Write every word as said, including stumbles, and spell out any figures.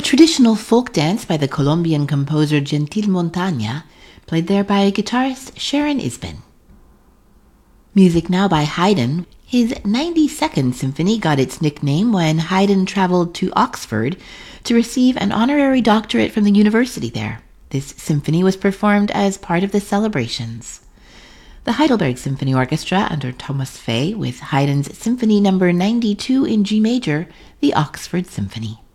traditional folk dance by the Colombian composer Gentil Montaña, played there by guitarist Sharon Isbin. Music now by Haydn. His ninety-second symphony got its nickname when Haydn traveled to Oxford to receive an honorary doctorate from the university there. This symphony was performed as part of the celebrations. The Heidelberg Symphony Orchestra under Thomas Fay with Haydn's Symphony number ninety-two in G major, the Oxford Symphony.